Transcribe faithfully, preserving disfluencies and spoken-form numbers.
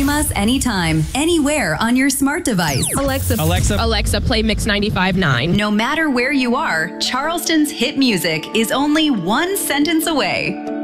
Stream us anytime, anywhere on your smart device. Alexa, Alexa, Alexa, play Mix ninety-five point nine. No matter where you are, Charleston's hit music is only one sentence away.